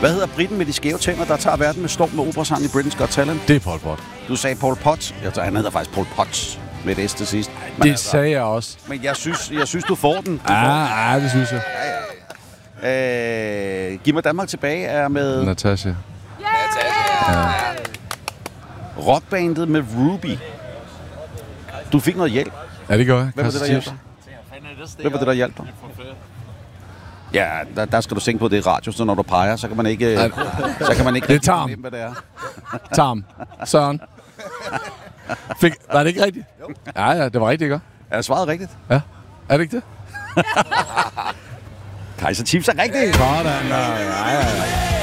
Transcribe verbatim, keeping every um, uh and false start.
Hvad hedder briten med de skæve tænder, der tager verden med storm med operasangen i Britain's Got Talent? Det er Pol Pot. Du sagde Pol Pot. Jeg tager, han hedder faktisk Pol Pot med et S til sidst. Men Det altså, sagde jeg også. Men jeg synes, jeg synes du får den. Du Ja, får ah, ah, det synes jeg. den. Øh, Giv mig Danmark tilbage er med Natasha. Ja. rockbandet med Ruby. Du fik noget hjælp. Ja, det gør jeg. Hvem var det, der hjalp dig? Hvem var det, der hjalp dig? Ja, der, der skal du tænke på, det er radio, så når du peger, så kan man ikke... Ja. så kan man ikke Det er Tarm. fornemme, hvad det er. Tarm. Søren. Fik, var det ikke rigtigt? Jo. Ja, ja, det var rigtigt, ikke? Er det svaret rigtigt? Ja. Er det ikke det? Kaiser Chiefs er rigtigt. Sådan, ja, ja, ja.